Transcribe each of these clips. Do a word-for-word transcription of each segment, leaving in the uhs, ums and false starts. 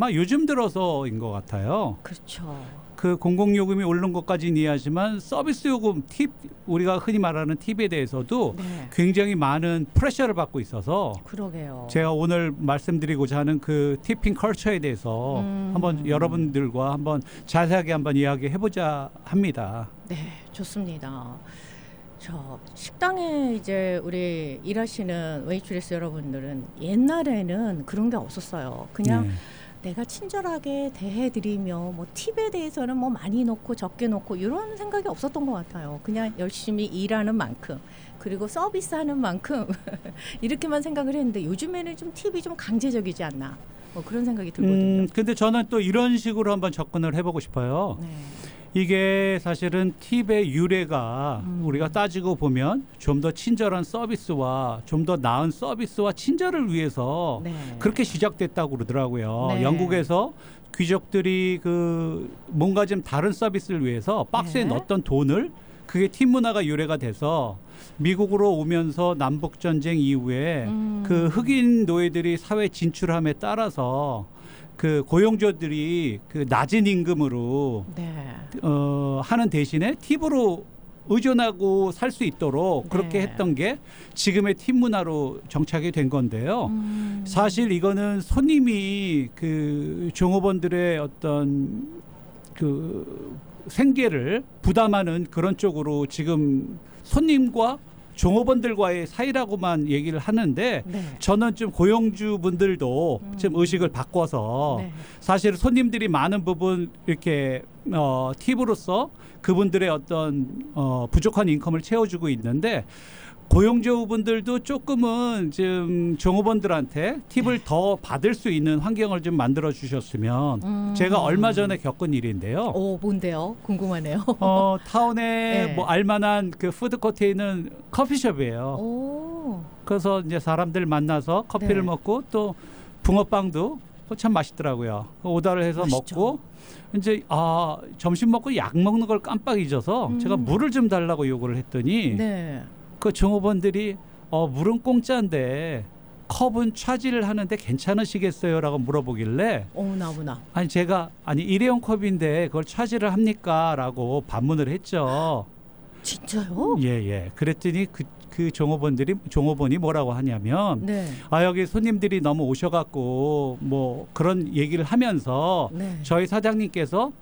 아마 요즘 들어서인 것 같아요. 그렇죠. 그 공공요금이 오른 것까지는 이해하지만 서비스 요금 팁 우리가 흔히 말하는 팁에 대해서도 네. 굉장히 많은 프레셔를 받고 있어서 그러게요. 제가 오늘 말씀드리고자 하는 그 티핑 컬처에 대해서 음. 한번 여러분들과 한번 자세하게 한번 이야기해보자 합니다. 네, 좋습니다. 저 식당에 이제 우리 일하시는 웨이트리스 여러분들은 옛날에는 그런 게 없었어요. 그냥 네. 내가 친절하게 대해드리며 뭐 팁에 대해서는 뭐 많이 넣고 적게 넣고 이런 생각이 없었던 것 같아요. 그냥 열심히 일하는 만큼 그리고 서비스하는 만큼 이렇게만 생각을 했는데 요즘에는 좀 팁이 좀 강제적이지 않나 뭐 그런 생각이 들거든요. 음, 근데 저는 또 이런 식으로 한번 접근을 해보고 싶어요. 네. 이게 사실은 팁의 유래가 음. 우리가 따지고 보면 좀 더 친절한 서비스와 좀 더 나은 서비스와 친절을 위해서 네. 그렇게 시작됐다고 그러더라고요. 네. 영국에서 귀족들이 그 뭔가 좀 다른 서비스를 위해서 박스에 네. 넣었던 돈을 그게 팁 문화가 유래가 돼서 미국으로 오면서 남북 전쟁 이후에 음. 그 흑인 노예들이 사회 진출함에 따라서 그 고용주들이 그 낮은 임금으로 네. 어, 하는 대신에 팁으로 의존하고 살 수 있도록 그렇게 네. 했던 게 지금의 팁 문화로 정착이 된 건데요. 음. 사실 이거는 손님이 그 종업원들의 어떤 그 생계를 부담하는 그런 쪽으로 지금 손님과 종업원들과의 사이라고만 얘기를 하는데 네. 저는 좀 고용주분들도 음. 좀 의식을 바꿔서 네. 사실 손님들이 많은 부분 이렇게 어, 팁으로서 그분들의 어떤 어, 부족한 인컴을 채워주고 있는데 고용주분들도 조금은 좀 종업원들한테 팁을 네. 더 받을 수 있는 환경을 좀 만들어 주셨으면 음. 제가 얼마 전에 겪은 일인데요. 오, 뭔데요? 궁금하네요. 어, 타운에 네. 뭐 알만한 그 푸드코트에 있는 커피숍이에요. 오. 그래서 이제 사람들 만나서 커피를 네. 먹고 또 붕어빵도 참 맛있더라고요. 오더를 해서 맛있죠. 먹고 이제 아 점심 먹고 약 먹는 걸 깜빡 잊어서 음. 제가 물을 좀 달라고 요구를 했더니 네. 그 종업원들이 어 물은 공짜인데 컵은 차지를 하는데 괜찮으시겠어요라고 물어보길래 어머나 어머나. 아니 제가 아니 일회용 컵인데 그걸 차지를 합니까라고 반문을 했죠. 진짜요? 예, 예. 그랬더니 그, 그 종업원들이 종업원이 뭐라고 하냐면 네. 아 여기 손님들이 너무 오셔갖고 뭐 그런 얘기를 하면서 네. 저희 사장님께서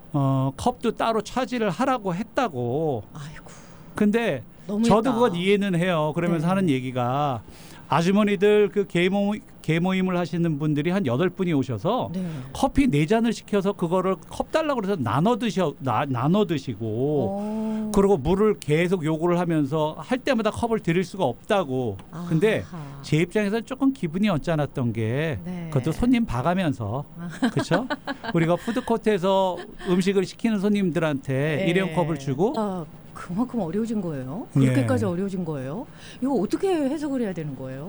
어 컵도 따로 차지를 하라고 했다고. 아이고. 근데 너무했다. 저도 그건 이해는 해요. 그러면서 네. 하는 얘기가 아주머니들 그 개모 개모임을 하시는 분들이 한 여덟 분이 오셔서 네. 커피 네 잔을 시켜서 그거를 컵 달라고 그래서 나눠 드셔 나, 나눠 드시고 오. 그리고 물을 계속 요구를 하면서 할 때마다 컵을 드릴 수가 없다고. 근데 아하. 제 입장에서는 조금 기분이 언짢았던 게 네. 그것도 손님 봐가면서 그렇죠? 우리가 푸드코트에서 음식을 시키는 손님들한테 네. 일회용 컵을 주고 아, 그만큼 어려워진 거예요? 예. 그렇게까지 어려워진 거예요? 이거 어떻게 해석을 해야 되는 거예요?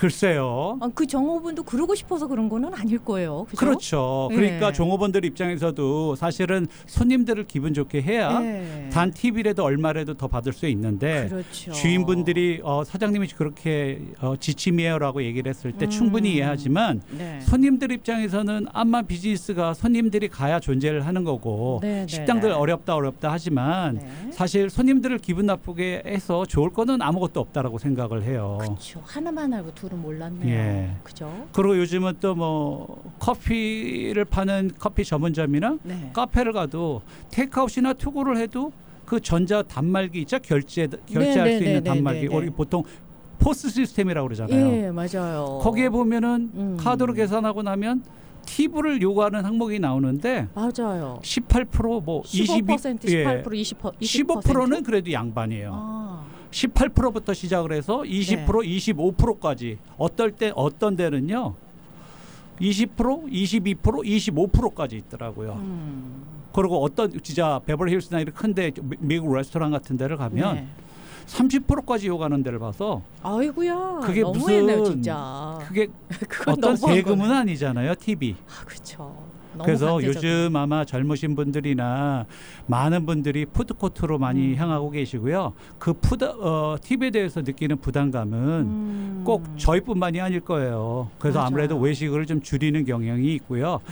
글쎄요. 아, 그 정호분도 그러고 싶어서 그런 거는 아닐 거예요. 그죠? 그렇죠. 예. 그러니까 종업원들 입장에서도 사실은 손님들을 기분 좋게 해야 예. 단 팁이라도 얼마라도 더 받을 수 있는데 그렇죠. 주인분들이 어, 사장님이 그렇게 어, 지침이에요라고 얘기를 했을 때 음. 충분히 이해하지만 네. 손님들 입장에서는 아마 비즈니스가 손님들이 가야 존재를 하는 거고 네, 네, 식당들 네. 어렵다 어렵다 하지만 네. 사실 손님들을 기분 나쁘게 해서 좋을 거는 아무것도 없다라고 생각을 해요. 그렇죠. 하나만 알고 둘은 몰랐네요. 예. 그죠? 그리고 요즘은 또 뭐 커피를 파는 커피 전문점이나 네. 카페를 가도 테이크아웃이나 투고를 해도 그 전자 단말기 있죠? 결제 결제할 네, 수 네, 있는 네, 단말기. 네, 네. 우리 보통 포스 시스템이라고 그러잖아요. 예, 맞아요. 거기에 보면은 음. 카드로 계산하고 나면 팁을 요구하는 항목이 나오는데 맞아요. 십팔 퍼센트 뭐 십오 퍼센트, 이십이 십팔 퍼센트, 이십 퍼센트, 십오 퍼센트는 그래도 양반이에요. 아, 십팔 퍼센트부터 시작을 해서 이십 퍼센트, 이십오 퍼센트까지 어떨 때 어떤 데는요. 이십 퍼센트, 이십이 퍼센트, 이십오 퍼센트까지 있더라고요. 음. 그리고 어떤 진짜 베버리힐스나 이런 큰데 미국 레스토랑 같은 데를 가면 네. 삼십 퍼센트까지 요구하는 데를 봐서 아이고야. 그게 너무했네요, 무슨 진짜. 그게 그건 어떤 너무한 세금은 거네. 아니잖아요, 팁이. 아, 그렇죠. 너무 그래서 강제적이네. 요즘 아마 젊으신 분들이나 많은 분들이 푸드코트로 많이 음. 향하고 계시고요. 그 푸드 어, 팁에 대해서 느끼는 부담감은 음. 꼭 저희뿐만이 아닐 거예요. 그래서 맞아요. 아무래도 외식을 좀 줄이는 경향이 있고요.